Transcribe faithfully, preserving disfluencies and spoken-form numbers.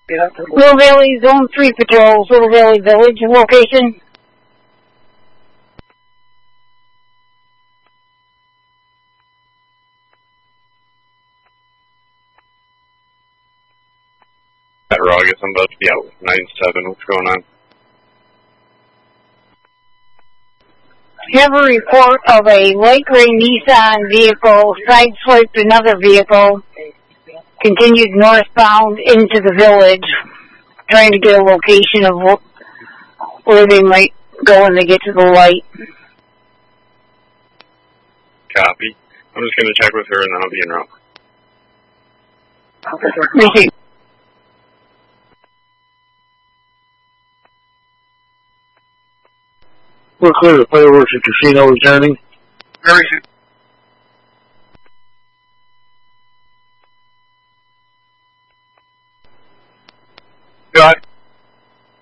Little Valley Zone three Patrols, Little Valley Village location. August, I'm about to be out with nine seven. What's going on? Have a report of a light gray Nissan vehicle sideswiped another vehicle, continued northbound into the village, trying to get a location of where they might go when they get to the light. Copy. I'm just going to check with her and then I'll be en route. Thank you. We're clear to fireworks at casino returning. Very good.